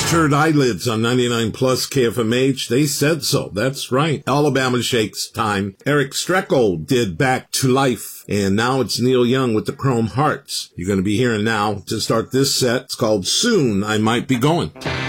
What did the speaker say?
Turd Eyelids on 99 Plus KFMH. They said so. That's right. Alabama Shakes time. Eric Streckel did Back to Life. And now it's Neil Young with the Chrome Hearts. You're going to be hearing now to start this set. It's called Soon I Might Be Going.